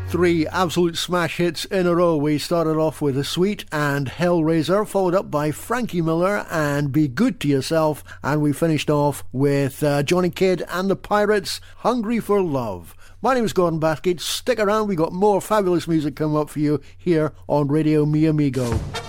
Three absolute smash hits in a row. We started off with The Sweet and Hellraiser, followed up by Frankie Miller and Be Good to Yourself, and we finished off with Johnny Kidd and the Pirates, Hungry for Love. My name is Gordon Bathgate. Stick around, we got more fabulous music coming up for you here on Radio Mi Amigo.